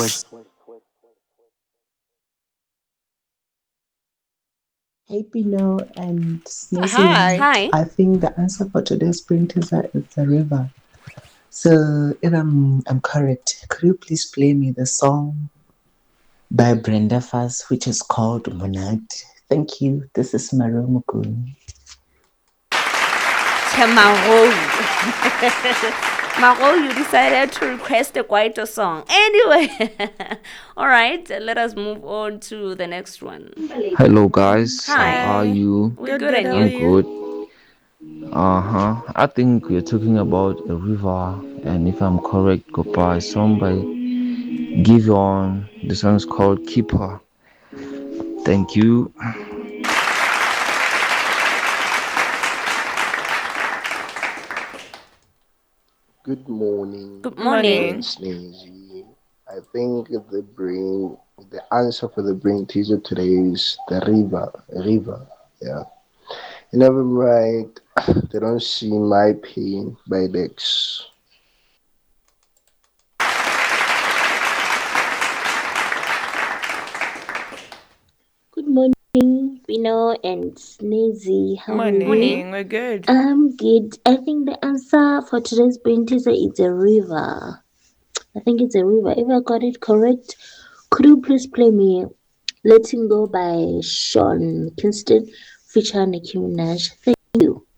Hey Pino and Snazzy. Hi. Hi. I think the answer for today's spring teaser is the river. So if I'm correct, could you please play me the song by Brenda Fassie, which is called Monat? Thank you. This is Maru Mukun. Marou. Marou, you decided to request a quieter song. Anyway, all right, let us move on to the next one. Hello guys, how are Hi. Hi. you? We're Good, good good. and How are I'm you? you? good. I think we're talking about a river, and if I'm correct, goodbye. Song by Giveon. The song is called Keeper. Thank you. Good morning, Good Pino morning. and Morning. Sneezy. I think the answer for the brain teaser today is the river. Yeah, you never right. They don't see my pain by Lex. Good morning, Pino and Sneezy. How are you? Morning. Morning. We're good. I'm good. I think the answer for today's brain teaser is a river. I think it's a river. If I got it correct, could you please play me Letting Go by Sean Kingston featuring Nicki Minaj? Thank you.